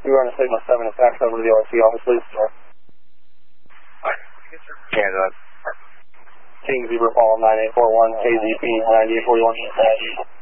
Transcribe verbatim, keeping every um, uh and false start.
We were on a Sigma seven and fax over to the O R C office, please. Yeah, go ahead. King Zebra Paul nine eight four one, A Z P nine eight four one.